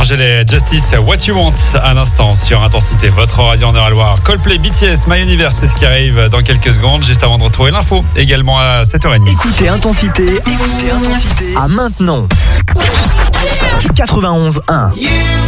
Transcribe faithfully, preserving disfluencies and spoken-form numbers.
Angèle et Justice, What You Want à l'instant sur Intensité, votre radio en Eure-et-Loire. Coldplay, B T S, My Universe, c'est ce qui arrive dans quelques secondes, juste avant de retrouver l'info, également à sept heures trente. Écoutez Intensité, écoutez Intensité à maintenant. quatre-vingt-onze un.